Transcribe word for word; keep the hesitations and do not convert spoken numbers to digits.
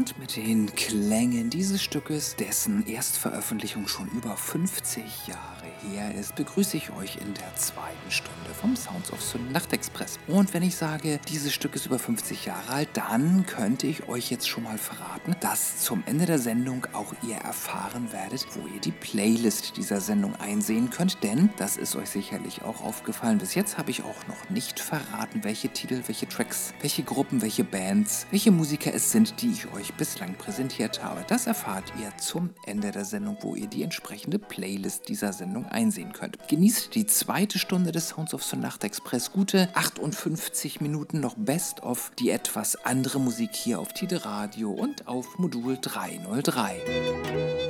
Und mit den Klängen dieses Stückes, dessen Erstveröffentlichung schon über fünfzig Jahre her ist, begrüße ich euch in der zweiten Stunde vom Sounds of Sylt Nachtexpress. Und wenn ich sage, dieses Stück ist über fünfzig Jahre alt, dann könnte ich euch jetzt schon mal verraten, dass zum Ende der Sendung auch ihr erfahren werdet, wo ihr die Playlist dieser Sendung einsehen könnt, denn das ist euch sicherlich auch aufgefallen. Bis jetzt habe ich auch noch nicht verraten, welche Titel, welche Tracks, welche Gruppen, welche Bands, welche Musiker es sind, die ich euch bislang präsentiert habe. Das erfahrt ihr zum Ende der Sendung, wo ihr die entsprechende Playlist dieser Sendung einsehen könnt. Genießt die zweite Stunde des Sounds of Sylt Nachtexpress. Gute achtundfünfzig Minuten noch Best of die etwas andere Musik hier auf Tide Radio und auf Modul dreihundertdrei.